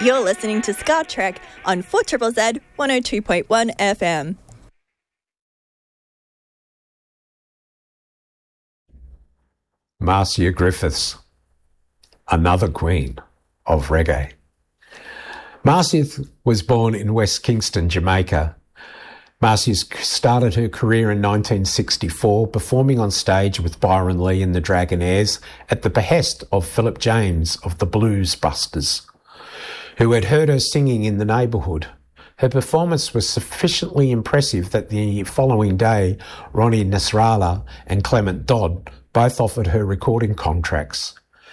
You're listening to Ska Trek on 4ZZZ 102.1 FM. Marcia Griffiths, another queen of reggae. Marcia was born in West Kingston, Jamaica. Marcia started her career in 1964, performing on stage with Byron Lee and the Dragonaires at the behest of Philip James of the Blues Busters, who had heard her singing in the neighbourhood. Her performance was sufficiently impressive that the following day, Ronnie Nasrallah and Clement Dodd both offered her recording contracts.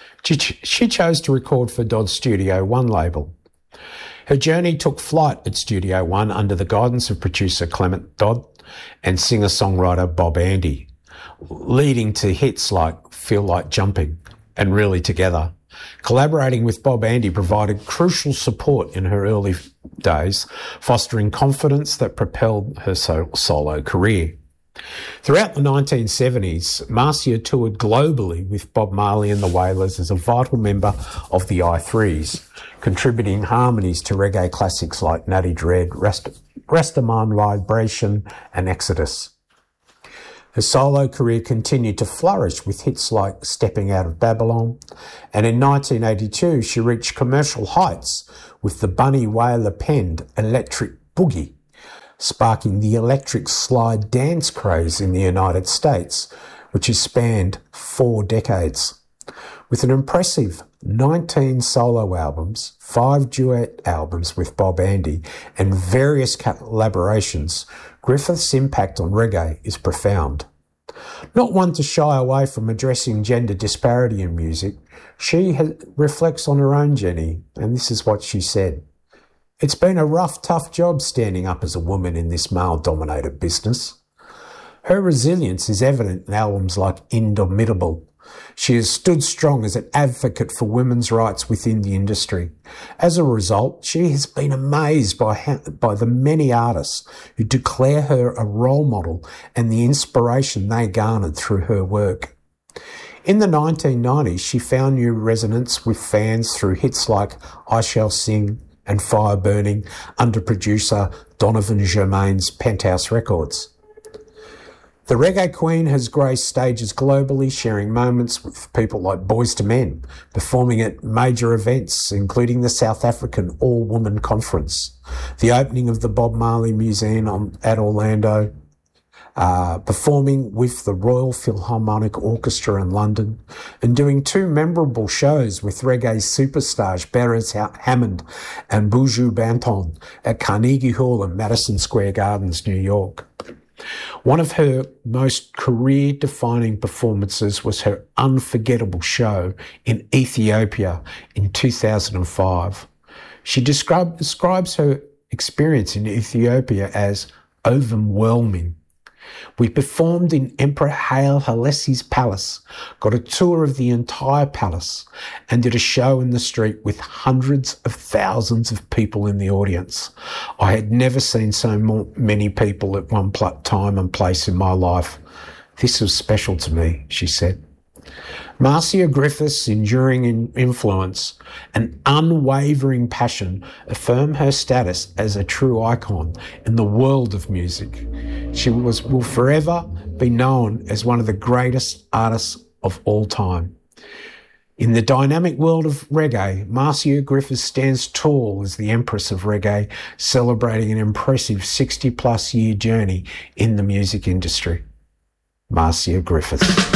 She chose to record for Dodd Studio One label. Her journey took flight at Studio One under the guidance of producer Clement Dodd and singer-songwriter Bob Andy, leading to hits like Feel Like Jumping and Really Together. Collaborating with Bob Andy provided crucial support in her early days, fostering confidence that propelled her solo career. Throughout the 1970s, Marcia toured globally with Bob Marley and the Wailers as a vital member of the I3s, contributing harmonies to reggae classics like Natty Dread, Rastaman Vibration and Exodus. Her solo career continued to flourish with hits like Stepping Out of Babylon, and in 1982 she reached commercial heights with the Bunny Wailer-penned Electric Boogie, sparking the electric slide dance craze in the United States, which has spanned 4 decades. With an impressive 19 solo albums, 5 duet albums with Bob Andy, and various collaborations, Griffith's impact on reggae is profound. Not one to shy away from addressing gender disparity in music, she reflects on her own journey, and this is what she said. It's been a rough, tough job standing up as a woman in this male-dominated business. Her resilience is evident in albums like Indomitable. She has stood strong as an advocate for women's rights within the industry. As a result, she has been amazed by the many artists who declare her a role model and the inspiration they garnered through her work. In the 1990s, she found new resonance with fans through hits like I Shall Sing and Fire Burning under producer Donovan Germain's Penthouse Records. The reggae queen has graced stages globally, sharing moments with people like Boyz II Men, performing at major events, including the South African All-Woman Conference, the opening of the Bob Marley Museum at Orlando, performing with the Royal Philharmonic Orchestra in London, and doing 2 memorable shows with reggae superstars Beres Hammond and Buju Banton at Carnegie Hall and Madison Square Gardens, New York. One of her most career-defining performances was her unforgettable show in Ethiopia in 2005. She describes her experience in Ethiopia as overwhelming. We performed in Emperor Haile Selassie's palace, got a tour of the entire palace, and did a show in the street with hundreds of thousands of people in the audience. I had never seen so many people at one time and place in my life. This was special to me, she said. Marcia Griffiths' enduring influence and unwavering passion affirm her status as a true icon in the world of music. She will forever be known as one of the greatest artists of all time. In the dynamic world of reggae, Marcia Griffiths stands tall as the Empress of Reggae, celebrating an impressive 60-plus year journey in the music industry. Marcia Griffiths.